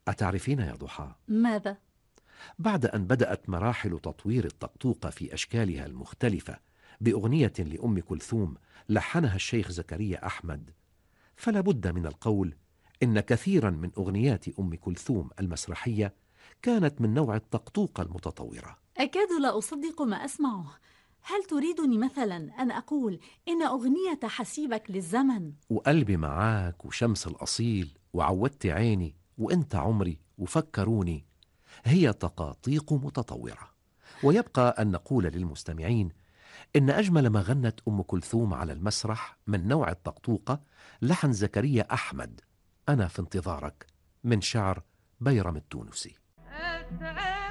أتعرفين يا ضحى، ماذا؟ بعد أن بدأت مراحل تطوير الطقطوقة في أشكالها المختلفة بأغنية لأم كلثوم لحنها الشيخ زكريا أحمد، فلا بد من القول إن كثيرا من أغنيات أم كلثوم المسرحية كانت من نوع الطقطوقة المتطورة. أكاد لا أصدق ما أسمعه. هل تريدني مثلا أن أقول إن أغنية حسيبك للزمن وقلبي معاك وشمس الأصيل وعودت عيني وإنت عمري وفكروني هي تقاطيق متطورة؟ ويبقى أن نقول للمستمعين إن أجمل ما غنت أم كلثوم على المسرح من نوع الطقطوقة لحن زكريا أحمد، أنا في انتظارك، من شعر بيرم التونسي.